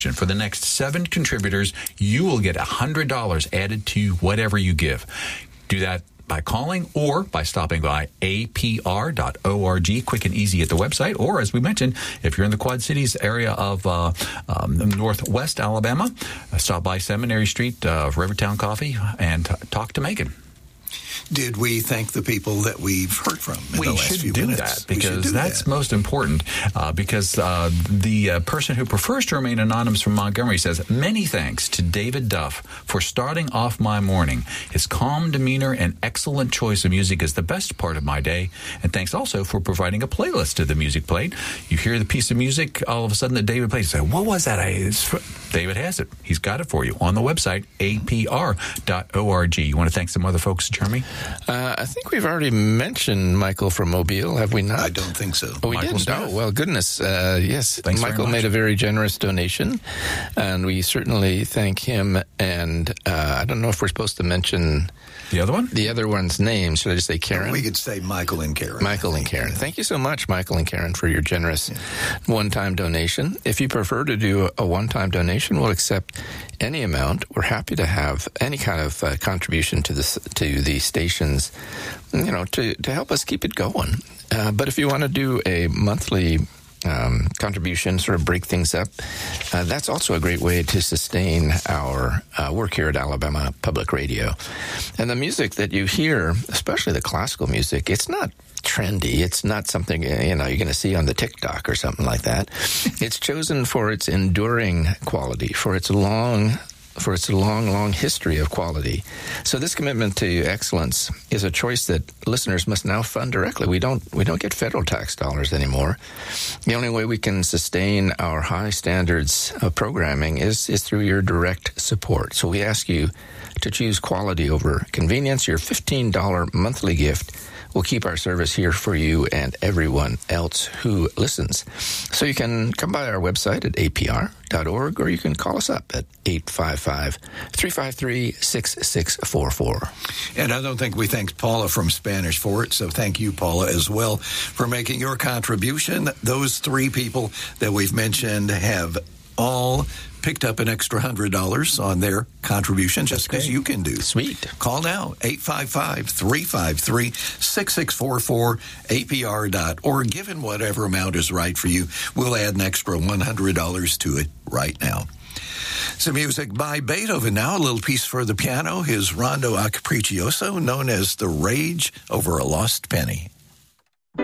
For the next 7 contributors, you will get $100 added to whatever you give. Do that by calling or by stopping by apr.org, quick and easy at the website. Or, as we mentioned, if you're in the Quad Cities area of Northwest Alabama, stop by Seminary Street, Rivertown Coffee, and talk to Megan. Did we thank the people that we've heard from in the last few minutes? We should do that, because that's most important. Because the person who prefers to remain anonymous from Montgomery says, many thanks to David Duff for starting off my morning. His calm demeanor and excellent choice of music is the best part of my day. And thanks also for providing a playlist to the music played. You hear the piece of music, all of a sudden that David plays, you say, what was that? David has it. He's got it for you on the website, apr.org. You want to thank some other folks, Jeremy? I think we've already mentioned Michael from Mobile, have we not? I don't think so. Oh, we didn't? Oh, well, goodness. Yes, thanks Michael made a very generous donation, and we certainly thank him. And I don't know if we're supposed to mention the other one? The other one's name. Should I just say Karen? We could say Michael and Karen. Michael and Karen. Thank you so much, Michael and Karen, for your generous one-time donation. If you prefer to do a one-time donation, we'll accept any amount. We're happy to have any kind of contribution to the stations, to help us keep it going. But if you want to do a monthly contribution, sort of break things up, that's also a great way to sustain our work here at Alabama Public Radio. And the music that you hear, especially the classical music, it's not trendy. It's not something, you're going to see on the TikTok or something like that. It's chosen for its enduring quality, for its long history of quality. So this commitment to excellence is a choice that listeners must now fund directly. We don't get federal tax dollars anymore. The only way we can sustain our high standards of programming is through your direct support. So we ask you to choose quality over convenience. Your $15 monthly gift will keep our service here for you and everyone else who listens. So you can come by our website at apr.org, or you can call us up at 855-353-6644. And I don't think we thanked Paula from Spanish Fort, so thank you, Paula, as well, for making your contribution. Those 3 people that we've mentioned have all picked up an extra $100 on their contribution, just because you can do. Sweet. Call now, 855-353-6644, apr.org. Given whatever amount is right for you, we'll add an extra $100 to it right now. Some music by Beethoven now, a little piece for the piano, his Rondo a Capriccioso, known as The Rage Over a Lost Penny.